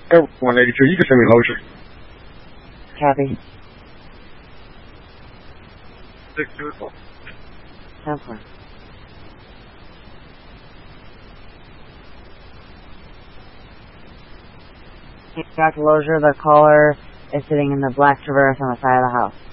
Air 182, you can send me lotion. Copy. 624. 10-4. Dr. Lozier, the caller is sitting in the black Traverse on the side of the house.